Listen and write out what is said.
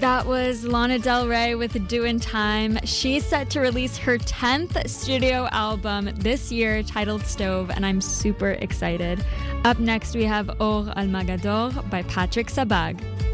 That was Lana Del Rey with Doin' Time. She's set to release her 10th studio album this year titled Stove, and I'm super excited. Up next, we have Or Al Magador by Patrick Sabag.